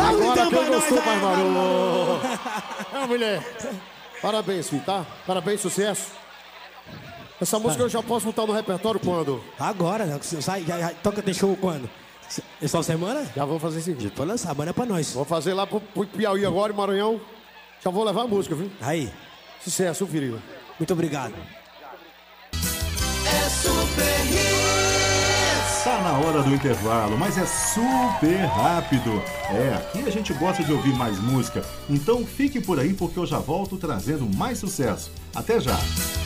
Agora quem gostou faz barulho. É, mulher. Parabéns, filho, tá? Parabéns, sucesso. Essa música eu já posso botar no repertório quando? Agora, toca tem show quando? Essa semana? Já vou fazer esse vídeo. Pode lançar, mano, é pra nós. Vou fazer lá pro Piauí agora, em Maranhão. Já vou levar a música, viu? Aí. Sucesso, filho. Muito obrigado. É Super Hits. Tá na hora do intervalo, mas é super rápido. Aqui a gente gosta de ouvir mais música. Então fique por aí porque eu já volto trazendo mais sucesso. Até já!